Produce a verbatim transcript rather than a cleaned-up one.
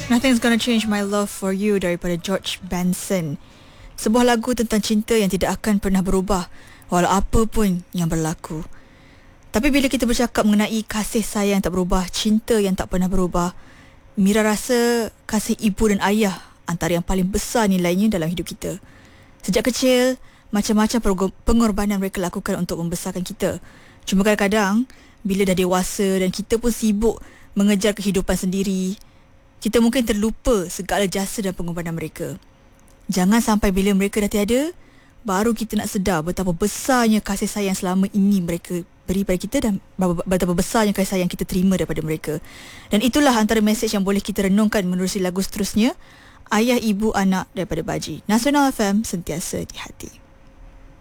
Nothing's Gonna Change My Love For You daripada George Benson. Sebuah lagu tentang cinta yang tidak akan pernah berubah walau apa pun yang berlaku. Tapi bila kita bercakap mengenai kasih sayang tak berubah, cinta yang tak pernah berubah, Mira rasa kasih ibu dan ayah antara yang paling besar nilainya dalam hidup kita. Sejak kecil, macam-macam pengorbanan mereka lakukan untuk membesarkan kita. Cuma kadang-kadang, bila dah dewasa dan kita pun sibuk mengejar kehidupan sendiri, kita mungkin terlupa segala jasa dan pengorbanan mereka. Jangan sampai bila mereka dah tiada, baru kita nak sedar betapa besarnya kasih sayang selama ini mereka beri pada kita dan betapa besarnya kasih sayang kita terima daripada mereka. Dan itulah antara mesej yang boleh kita renungkan menerusi lagu seterusnya, Ayah Ibu Anak daripada Baji. Nasional F M, sentiasa di hati.